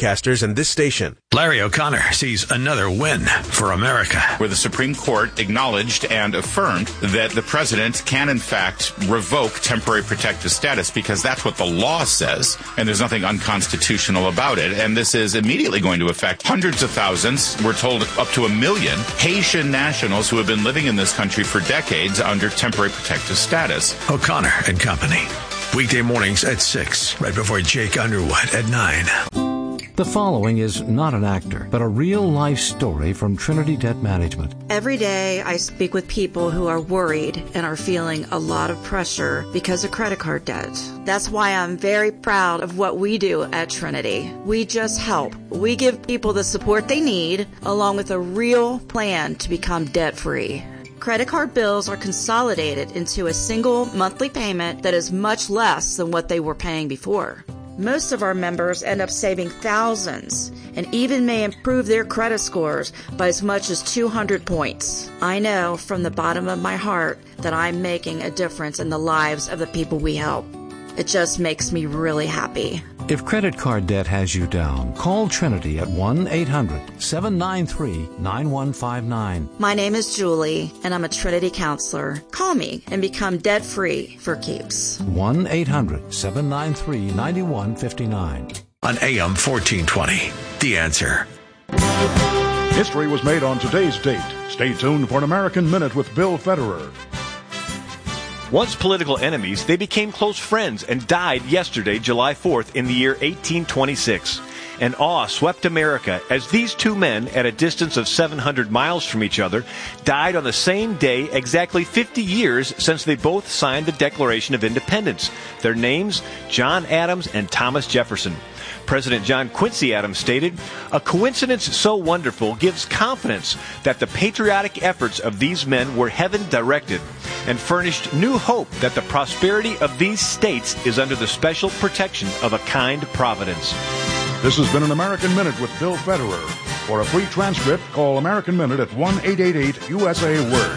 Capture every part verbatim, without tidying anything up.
broadcasters and this station. Larry O'Connor sees another win for America, where the Supreme Court acknowledged and affirmed that the president can, in fact, revoke temporary protective status because that's what the law says, and there's nothing unconstitutional about it. And this is immediately going to affect hundreds of thousands, we're told up to a million, Haitian nationals who have been living in this country for decades under temporary protective status. O'Connor and Company. Weekday mornings at six, right before Jake Underwood at nine. The following is not an actor, but a real-life story from Trinity Debt Management. Every day I speak with people who are worried and are feeling a lot of pressure because of credit card debt. That's why I'm very proud of what we do at Trinity. We just help. We give people the support they need, along with a real plan to become debt-free. Credit card bills are consolidated into a single monthly payment that is much less than what they were paying before. Most of our members end up saving thousands and even may improve their credit scores by as much as two hundred points. I know from the bottom of my heart that I'm making a difference in the lives of the people we help. It just makes me really happy. If credit card debt has you down, call Trinity at one eight hundred seven nine three nine one five nine. My name is Julie, and I'm a Trinity counselor. Call me and become debt-free for keeps. one eight hundred seven nine three nine one five nine. On A M fourteen twenty, The Answer. History was made on today's date. Stay tuned for an American Minute with Bill Federer. Once political enemies, they became close friends and died yesterday, July fourth, in the year eighteen twenty-six. And awe swept America as these two men, at a distance of seven hundred miles from each other, died on the same day exactly fifty years since they both signed the Declaration of Independence. Their names, John Adams and Thomas Jefferson. President John Quincy Adams stated, "A coincidence so wonderful gives confidence that the patriotic efforts of these men were heaven-directed and furnished new hope that the prosperity of these states is under the special protection of a kind providence." This has been an American Minute with Bill Federer. For a free transcript, call American Minute at one eight eight eight U S A Word.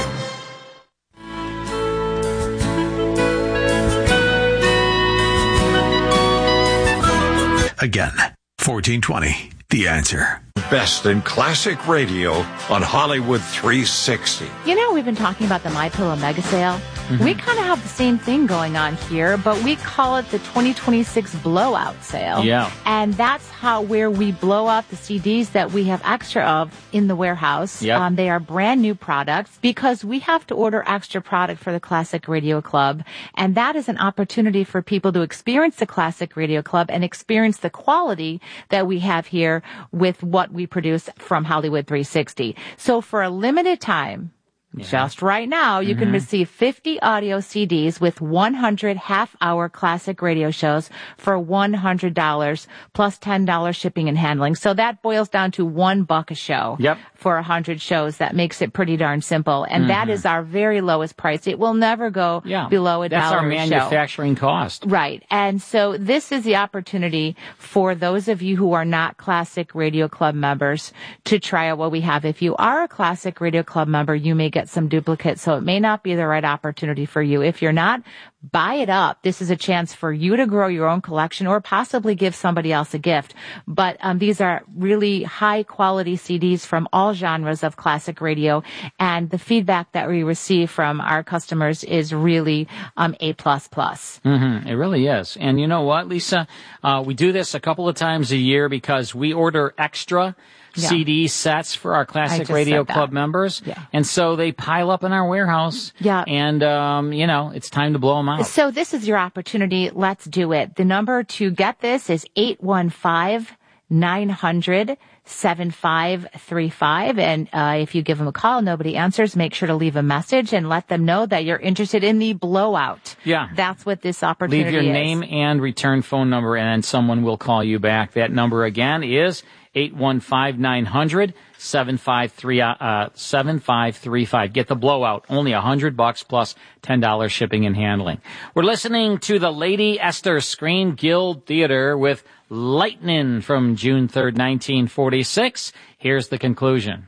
Again, fourteen twenty, The Answer. Best in classic radio on Hollywood three sixty. You know, we've been talking about the MyPillow Mega Sale. Mm-hmm. We kind of have the same thing going on here, but we call it the twenty twenty-six Blowout Sale. Yeah. And that's how where we blow out the C Ds that we have extra of in the warehouse. Yep. Um, they are brand new products because we have to order extra product for the Classic Radio Club. And that is an opportunity for people to experience the Classic Radio Club and experience the quality that we have here with what we produce from Hollywood three sixty. So for a limited time, yeah. just right now, you mm-hmm. can receive fifty audio C Ds with one hundred half-hour classic radio shows for one hundred dollars plus ten dollars shipping and handling. So that boils down to one buck a show yep. for one hundred shows. That makes it pretty darn simple. And mm-hmm. that is our very lowest price. It will never go yeah. below a That's dollar our manufacturing cost. Right. And so this is the opportunity for those of you who are not Classic Radio Club members to try out what we have. If you are a Classic Radio Club member, you may get some duplicates, so it may not be the right opportunity for you. If you're not, buy it up. This is a chance for you to grow your own collection or possibly give somebody else a gift. But um, these are really high-quality C Ds from all genres of classic radio, and the feedback that we receive from our customers is really um, A++. Mm-hmm. It really is. And you know what, Lisa? Uh, we do this a couple of times a year because we order extra Yeah. C D sets for our Classic Radio Club members. Yeah. And so they pile up in our warehouse. Yeah. And, um, you know, it's time to blow them out. So this is your opportunity. Let's do it. The number to get this is eight one five, nine hundred, seven five three five. And uh, if you give them a call, nobody answers, make sure to leave a message and let them know that you're interested in the blowout. Yeah. That's what this opportunity is. Leave your name and return phone number, and then someone will call you back. That number again is eight one five, nine hundred, seven five three five. Get the blowout. Only a hundred bucks plus ten dollars shipping and handling. We're listening to the Lady Esther Screen Guild Theater with Lightnin' from June third, nineteen forty-six. Here's the conclusion.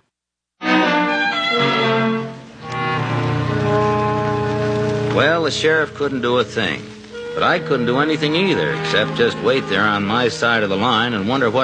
Well, the sheriff couldn't do a thing. But I couldn't do anything either, except just wait there on my side of the line and wonder what